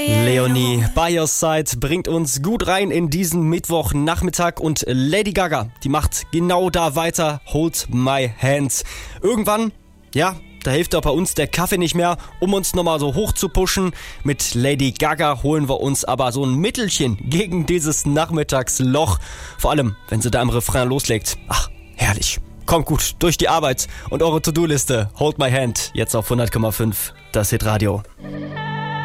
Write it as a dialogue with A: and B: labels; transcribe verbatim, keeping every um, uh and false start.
A: Leonie, By Your Side bringt uns gut rein in diesen Mittwochnachmittag und Lady Gaga, die macht genau da weiter, Hold My Hand. Irgendwann, ja, da hilft auch bei uns der Kaffee nicht mehr, um uns nochmal so hoch zu pushen. Mit Lady Gaga holen wir uns aber so ein Mittelchen gegen dieses Nachmittagsloch. Vor allem, wenn sie da im Refrain loslegt. Ach, herrlich. Kommt gut durch die Arbeit und eure To-Do-Liste. Hold My Hand, jetzt auf hundert Komma fünf, das Hitradio.